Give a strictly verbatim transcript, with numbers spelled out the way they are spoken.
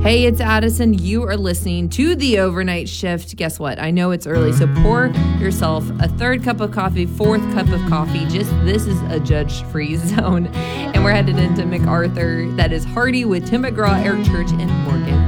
Hey, it's Addison. You are listening to The Overnight Shift. Guess what? I know it's early, so pour yourself a third cup of coffee, fourth cup of coffee. Just this is a judge-free zone. And we're headed into MacArthur. That is Hardy with Tim McGraw, Eric Church, and Morgan